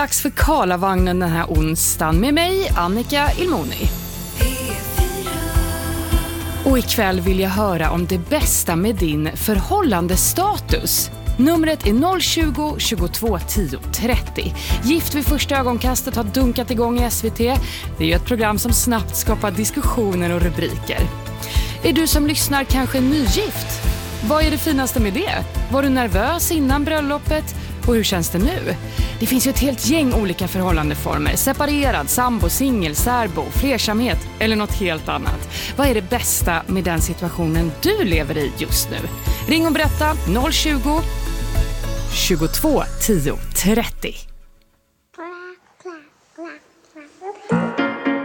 Dags för Karlavagnen den här onsdagen med mig, Annika Ilmoni. Och ikväll vill jag höra om det bästa med din förhållandestatus. Numret är 020 22 10 30. Gift vid första ögonkastet har dunkat igång i SVT. Det är ju ett program som snabbt skapar diskussioner och rubriker. Är du som lyssnar kanske nygift? Vad är det finaste med det? Var du nervös innan bröllopet? Och hur känns det nu? Det finns ju ett helt gäng olika förhållandeformer. Separerad, sambo, singel, särbo, flersamhet eller något helt annat. Vad är det bästa med den situationen du lever i just nu? Ring och berätta 020 22 10 30.